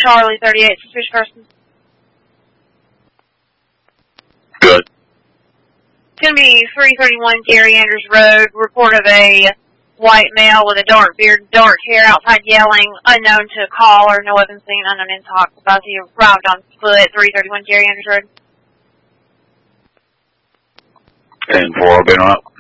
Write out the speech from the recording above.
Charlie 38, suspicious person. Good. It's going to be 331 Gary Andrews Road. Report of a white male with a dark beard, dark hair outside yelling, unknown to caller, no weapon seen, unknown intox. About he arrived on foot, 331 Gary Andrews Road. And 4 been up.